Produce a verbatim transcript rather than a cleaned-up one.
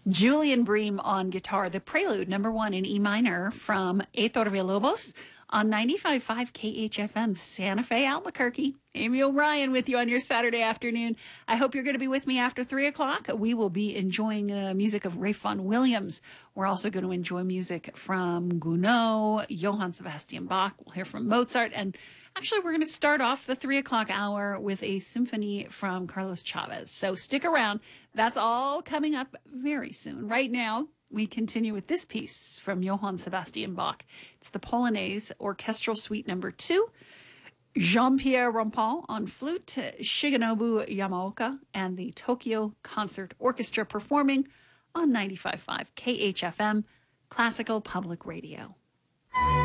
Julian Bream on guitar, the prelude, number one in E minor from Heitor Villalobos on ninety-five point five K H F M, Santa Fe, Albuquerque. Amy O'Brien with you on your Saturday afternoon. I hope you're going to be with me after three o'clock. We will be enjoying uh, music of Ralph Vaughan Williams. We're also going to enjoy music from Gounod, Johann Sebastian Bach. We'll hear from Mozart. And actually, we're going to start off the three o'clock hour with a symphony from Carlos Chavez. So stick around. That's all coming up very soon. Right now, we continue with this piece from Johann Sebastian Bach. It's the Polonaise Orchestral Suite number two. Jean-Pierre Rampal on flute, Shigenobu Yamaoka, and the Tokyo Concert Orchestra performing on ninety-five point five K H F M, Classical Public Radio.